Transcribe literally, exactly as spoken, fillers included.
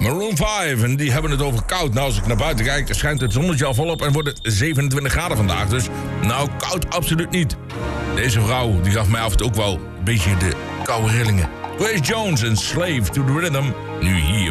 Maroon vijf, en die hebben het over koud. Nou, als ik naar buiten kijk, schijnt het zonnetje al volop en wordt het zevenentwintig graden vandaag. Dus, nou, koud absoluut niet. Deze vrouw, die gaf mij af en toe ook wel een beetje de koude rillingen. Grace Jones en Slave to the Rhythm, nu hier